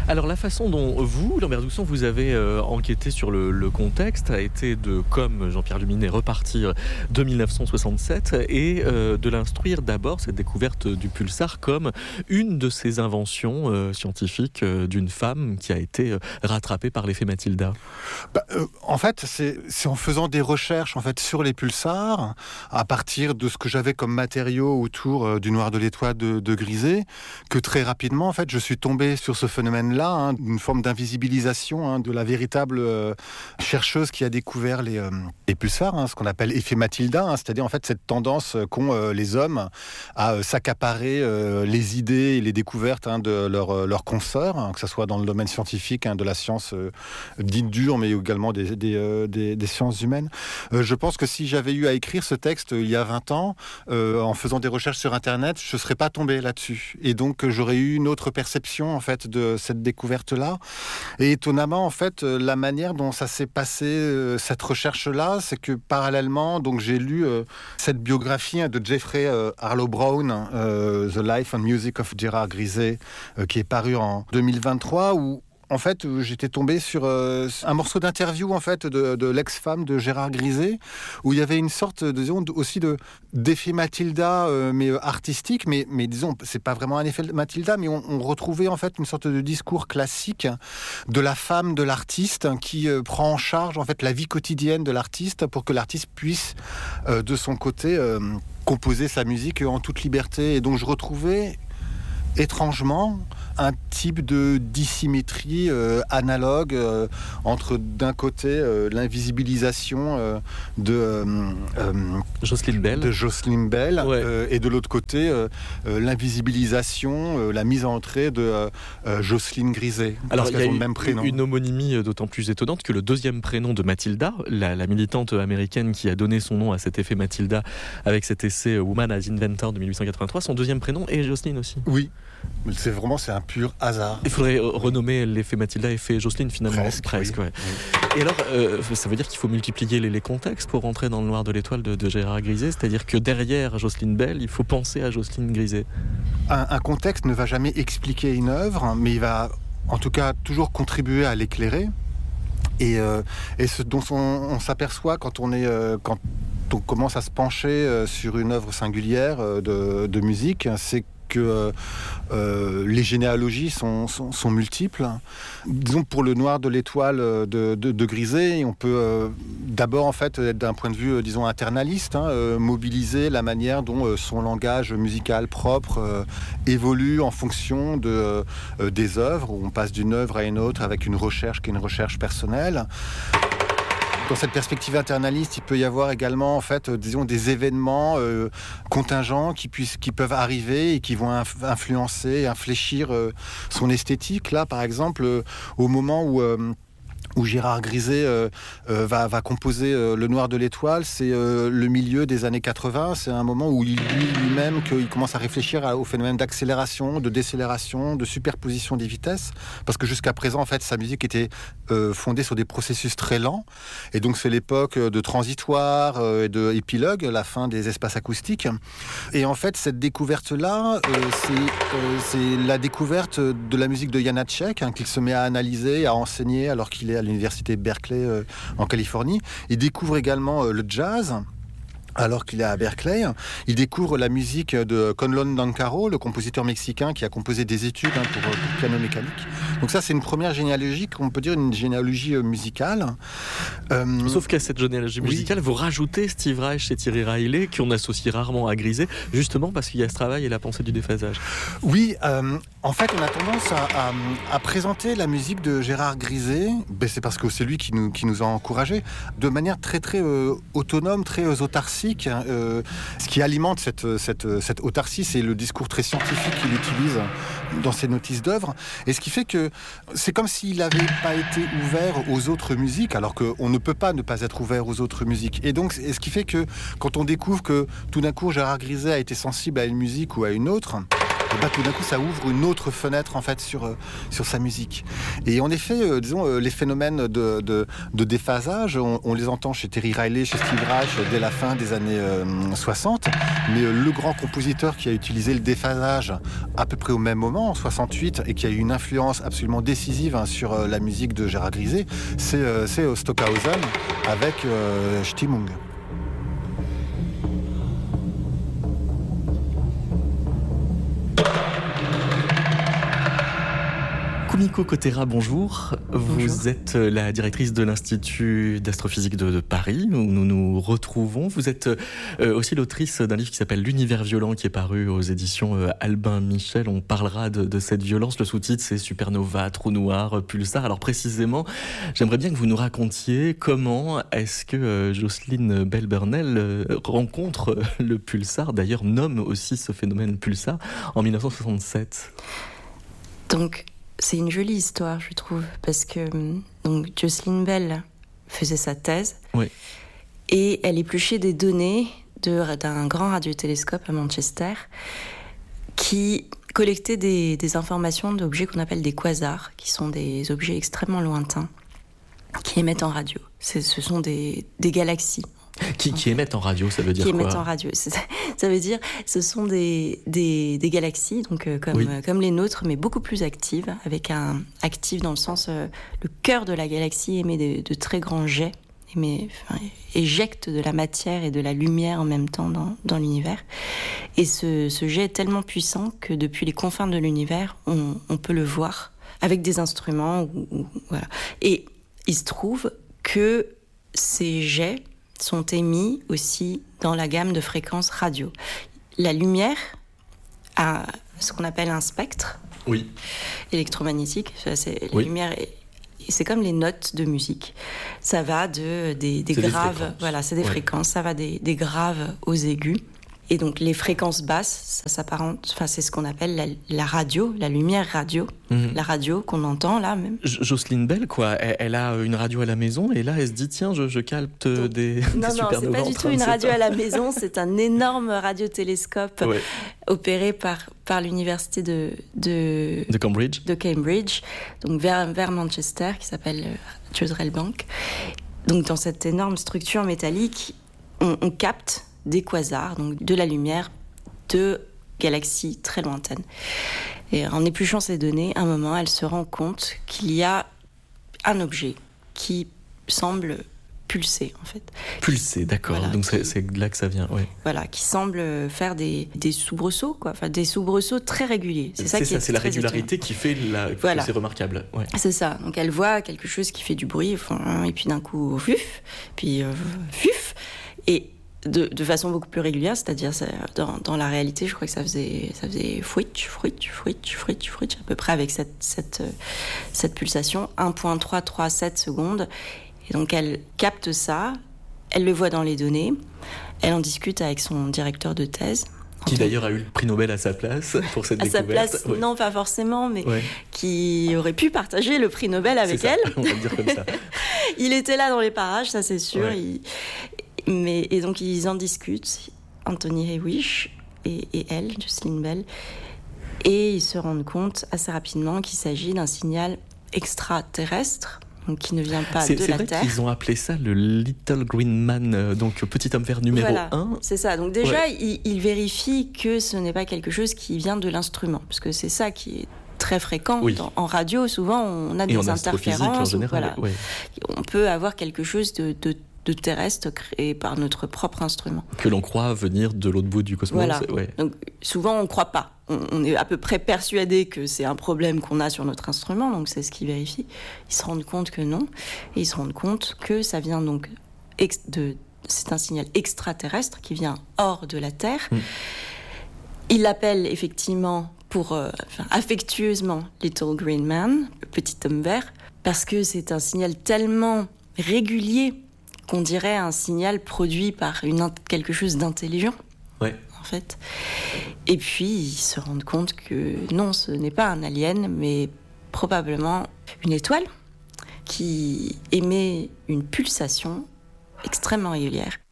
Alors la façon dont vous, Lambert Doussan, vous avez enquêté sur le contexte a été de, comme Jean-Pierre Luminet, repartir de 1967 et de l'instruire d'abord, cette découverte du pulsar, comme une de ces inventions scientifiques d'une femme qui a été rattrapée par l'effet Matilda. En fait, c'est en faisant des recherches en fait, sur les pulsars, à partir de ce que j'avais comme matériaux autour du Noir de l'Étoile de Grisé, que très rapidement, en fait, je suis tombé sur ce phénomène-là, une forme d'invisibilisation de la véritable chercheuse qui a découvert les pulsars, ce qu'on appelle effet Matilda, c'est-à-dire en fait cette tendance qu'ont les hommes à s'accaparer les idées et les découvertes de leurs consoeurs, que ce soit dans le domaine scientifique, de la science dite dure, mais également des sciences humaines. Je pense que si j'avais eu à écrire ce texte il y a 20 ans, en faisant des recherches sur Internet, je ne serais pas tombé là-dessus. Et donc, j'aurais eu une autre perception, en fait, de cette découverte-là. Et étonnamment, en fait, la manière dont ça s'est passé, cette recherche-là, c'est que parallèlement, donc, j'ai lu cette biographie de Jeffrey Harlow Brown, The Life and Music of Gérard Grisé, qui est paru en 2023, où en fait, j'étais tombé sur un morceau d'interview en fait de l'ex-femme de Gérard Grisé, où il y avait une sorte, disons, aussi d'effet Matilda, mais artistique, mais disons, c'est pas vraiment un effet Matilda, mais on retrouvait en fait une sorte de discours classique de la femme de l'artiste qui prend en charge en fait la vie quotidienne de l'artiste pour que l'artiste puisse, de son côté, composer sa musique en toute liberté. Et donc, je retrouvais étrangement un type de dissymétrie analogue entre d'un côté l'invisibilisation de Jocelyne Bell, ouais. Et de l'autre côté l'invisibilisation, la mise en entrée de Jocelyne Grisé. Alors il y a le même prénom. Une homonymie d'autant plus étonnante que le deuxième prénom de Matilda, la militante américaine qui a donné son nom à cet effet Matilda avec cet essai Woman as Inventor de 1883, son deuxième prénom est Jocelyne aussi. Oui. C'est un pur hasard. Il faudrait renommer l'effet Matilda effet Jocelyne finalement. Presque, oui. Ouais. Oui. Et alors, ça veut dire qu'il faut multiplier les contextes pour rentrer dans le Noir de l'Étoile de Gérard Grisé, c'est-à-dire que derrière Jocelyne Bell, il faut penser à Jocelyne Grisé. Un contexte ne va jamais expliquer une œuvre, mais il va en tout cas toujours contribuer à l'éclairer. Et ce dont on s'aperçoit quand on commence à se pencher sur une œuvre singulière de musique, c'est que les généalogies sont multiples. Disons pour le Noir de l'Étoile de Grisé, on peut d'abord en fait d'un point de vue disons internaliste, mobiliser la manière dont son langage musical propre évolue en fonction des œuvres, où on passe d'une œuvre à une autre avec une recherche qui est une recherche personnelle. Dans cette perspective internaliste, il peut y avoir également en fait, disons, des événements contingents qui peuvent arriver et qui vont influencer, infléchir son esthétique. Là, par exemple, au moment où Gérard Grisé va composer Le Noir de l'Étoile, c'est le milieu des années 80. C'est un moment où il dit lui-même qu'il commence à réfléchir au phénomène d'accélération, de décélération, de superposition des vitesses. Parce que jusqu'à présent, en fait, sa musique était fondée sur des processus très lents. Et donc, c'est l'époque de transitoire et de épilogue, la fin des espaces acoustiques. Et en fait, cette découverte-là, c'est la découverte de la musique de Janacek, qu'il se met à analyser, à enseigner, alors qu'il est à l'université Berkeley en Californie. Il découvre également le jazz. Alors qu'il est à Berkeley, il découvre la musique de Conlon Dancaro, le compositeur mexicain qui a composé des études pour piano mécanique. Donc ça, c'est une première généalogie, qu'on peut dire une généalogie musicale. Sauf qu'à cette généalogie musicale, vous rajoutez Steve Reich et Thierry Riley, qu'on associe rarement à Grisé, justement parce qu'il y a ce travail et la pensée du déphasage. Oui, en fait, on a tendance à présenter la musique de Gérard Grisé, c'est parce que c'est lui qui nous a encouragés, de manière très très autonome, très autarcique. Ce qui alimente cette autarcie, c'est le discours très scientifique qu'il utilise dans ses notices d'œuvres. Et ce qui fait que c'est comme s'il n'avait pas été ouvert aux autres musiques, alors qu'on ne peut pas ne pas être ouvert aux autres musiques. Et donc, ce qui fait que quand on découvre que tout d'un coup Gérard Grisé a été sensible à une musique ou à une autre, Et bah, tout d'un coup, ça ouvre une autre fenêtre en fait sur sa musique. Et en effet, disons, les phénomènes de déphasage, on les entend chez Terry Riley, chez Steve Reich dès la fin des années 60. Mais le grand compositeur qui a utilisé le déphasage à peu près au même moment, en 68, et qui a eu une influence absolument décisive sur la musique de Gérard Griset, c'est Stockhausen avec Stimmung. Kumiko Kotera, bonjour. Vous êtes la directrice de l'Institut d'astrophysique de Paris, où nous nous retrouvons. Vous êtes aussi l'autrice d'un livre qui s'appelle L'univers violent, qui est paru aux éditions Albin Michel. On parlera de cette violence. Le sous-titre, c'est Supernova, Trou noir, Pulsar. Alors précisément, j'aimerais bien que vous nous racontiez comment est-ce que Jocelyne Bell-Burnell rencontre le pulsar, d'ailleurs nomme aussi ce phénomène pulsar, en 1967. Donc, c'est une jolie histoire, je trouve, parce que donc, Jocelyne Bell faisait sa thèse, oui. Et elle épluchait des données d'un grand radiotélescope à Manchester qui collectait des informations d'objets qu'on appelle des quasars, qui sont des objets extrêmement lointains qui émettent en radio. Ce sont des galaxies. Qui émettent en radio, ça veut dire quoi ? Qui émettent en radio. Ça veut dire, ce sont des galaxies, donc comme les nôtres, mais beaucoup plus actives, actives dans le sens, le cœur de la galaxie émet de très grands jets, éjecte de la matière et de la lumière en même temps dans l'univers. Et ce jet est tellement puissant que depuis les confins de l'univers, on peut le voir avec des instruments. Voilà. Et il se trouve que ces jets sont émis aussi dans la gamme de fréquences radio. La lumière a ce qu'on appelle un spectre électromagnétique. La lumière, c'est comme les notes de musique. Ça va des graves, voilà, c'est des fréquences. Ça va des graves aux aigus. Et donc les fréquences basses, ça s'apparente, enfin c'est ce qu'on appelle la radio, la lumière radio, la radio qu'on entend là même. Jocelyne Bell, quoi, elle a une radio à la maison et là elle se dit tiens, je capte des supernovas. Non, c'est pas du tout une radio à la maison, c'est un énorme radiotélescope opéré par l'université de Cambridge, donc vers Manchester, qui s'appelle Jezreel Bank. Donc dans cette énorme structure métallique, on capte des quasars, donc de la lumière de galaxies très lointaines. Et en épluchant ces données, à un moment, elle se rend compte qu'il y a un objet qui semble pulser, en fait. Pulser, d'accord. Voilà, donc c'est là que ça vient, oui. Voilà, qui semble faire des soubresauts, quoi. Enfin, des soubresauts très réguliers. C'est la régularité qui fait que c'est remarquable. Ouais. C'est ça. Donc elle voit quelque chose qui fait du bruit, et puis d'un coup, fuf, puis fuf, et de façon beaucoup plus régulière, c'est-à-dire dans la réalité, je crois que ça faisait fouitch, à peu près avec cette pulsation, 1.337 secondes. Et donc elle capte ça, elle le voit dans les données, elle en discute avec son directeur de thèse. Qui d'ailleurs a eu le prix Nobel à sa place pour cette découverte. À sa place, non pas forcément, mais qui aurait pu partager le prix Nobel avec elle. On va le dire comme ça. Il était là dans les parages, ça c'est sûr. Ouais. Et donc ils en discutent, Anthony Hewish et elle, Jocelyne Bell, et ils se rendent compte assez rapidement qu'il s'agit d'un signal extraterrestre, donc qui ne vient pas de la Terre. C'est vrai qu'ils ont appelé ça le Little Green Man, donc petit homme vert numéro 1. C'est ça, donc déjà ils vérifient que ce n'est pas quelque chose qui vient de l'instrument, parce que c'est ça qui est très fréquent. En radio, souvent on a des interférences, en général, on peut avoir quelque chose de terrestre créé par notre propre instrument. Que l'on croit venir de l'autre bout du cosmos. Voilà. Donc, souvent, on ne croit pas. On est à peu près persuadé que c'est un problème qu'on a sur notre instrument, donc c'est ce qu'ils vérifient. Ils se rendent compte que non. Et ils se rendent compte que ça vient donc c'est un signal extraterrestre qui vient hors de la Terre. Ils l'appellent effectivement, affectueusement, Little Green Man, le petit homme vert, parce que c'est un signal tellement régulier qu'on dirait un signal produit par quelque chose d'intelligent, en fait. Et puis, ils se rendent compte que non, ce n'est pas un alien, mais probablement une étoile qui émet une pulsation extrêmement régulière.